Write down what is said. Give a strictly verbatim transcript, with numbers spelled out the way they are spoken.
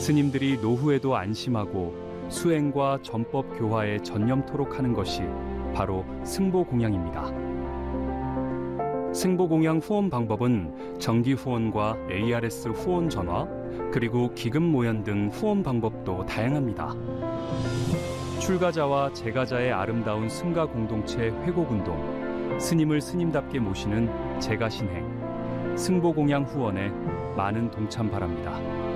스님들이 노후에도 안심하고 수행과 전법 교화에 전념토록 하는 것이 바로 승보공양입니다. 승보공양 후원 방법은 정기 후원과 에이알에스 후원 전화, 그리고 기금 모연 등 후원 방법도 다양합니다. 출가자와 재가자의 아름다운 승가 공동체 회곡운동, 스님을 스님답게 모시는 재가신행, 승보공양 후원에 많은 동참 바랍니다.